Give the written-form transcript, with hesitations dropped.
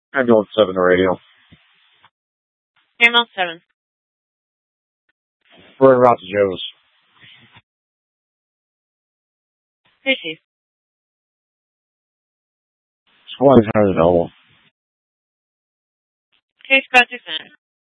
Ambulance 7 radio. Ambulance 7. We're en route to Joe's. Hey, Chief. Squad is highly available. Case got 600.